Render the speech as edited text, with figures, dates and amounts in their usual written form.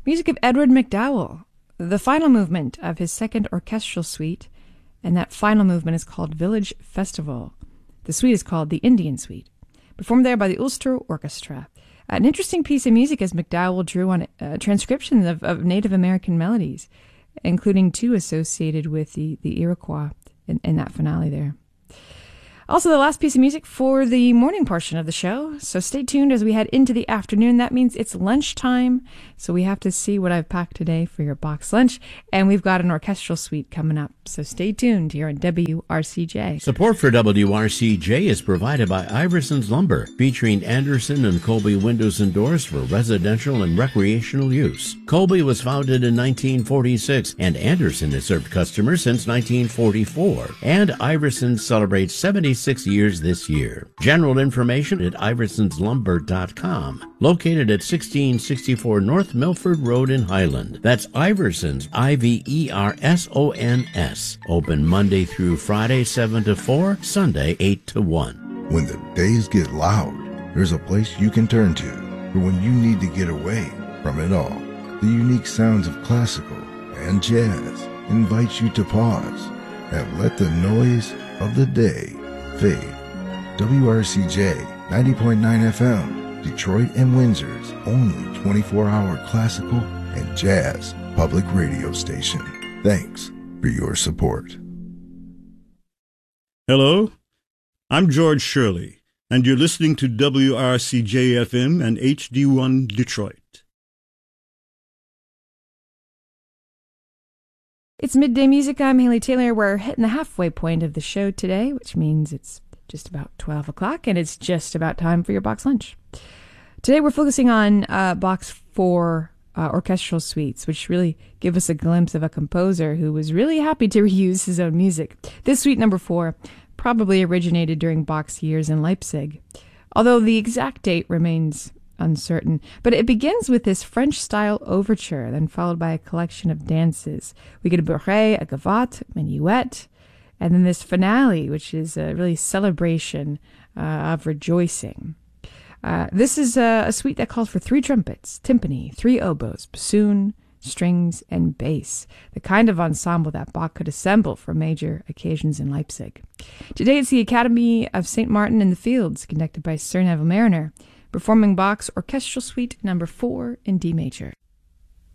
Music of Edward MacDowell, the final movement of his second orchestral suite, and that final movement is called Village Festival. The suite is called the Indian Suite, performed there by the Ulster Orchestra. An interesting piece of music as MacDowell drew on transcriptions of Native American melodies, including two associated with the Iroquois in that finale there. Also, the last piece of music for the morning portion of the show. So stay tuned as we head into the afternoon. That means it's lunchtime. So we have to see what I've packed today for your box lunch. And we've got an orchestral suite coming up. So stay tuned here on WRCJ. Support for WRCJ is provided by Iverson's Lumber, featuring Anderson and Colby windows and doors for residential and recreational use. Colby was founded in 1946, and Anderson has served customers since 1944. And Iverson celebrates 76 years this year. General information at iversonslumber.com. Located at 1664 North Milford Road in Highland. That's Iversons, Iversons. Open Monday through Friday, 7 to 4, Sunday, 8 to 1. When the days get loud, there's a place you can turn to for when you need to get away from it all. The unique sounds of classical and jazz invite you to pause and let the noise of the day fade. WRCJ 90.9 FM, Detroit and Windsor's only 24-hour classical and jazz public radio station. Thanks for your support. Hello, I'm George Shirley, and you're listening to WRCJ FM and HD1 Detroit. It's Midday Music. I'm Haley Taylor. We're hitting the halfway point of the show today, which means it's just about 12 o'clock, and it's just about time for your box lunch. Today we're focusing on box 4 orchestral suites, which really give us a glimpse of a composer who was really happy to reuse his own music. This suite number 4 probably originated during Bach's years in Leipzig, although the exact date remains uncertain. But it begins with this French-style overture, then followed by a collection of dances. We get a bourrée, a gavotte, minuet, and then this finale, which is a really celebration of rejoicing. This is a suite that calls for 3 trumpets, timpani, 3 oboes, bassoon, strings, and bass, the kind of ensemble that Bach could assemble for major occasions in Leipzig. Today it's the Academy of St. Martin in the Fields, conducted by Sir Neville Marriner, performing Bach's Orchestral Suite number 4 in D major.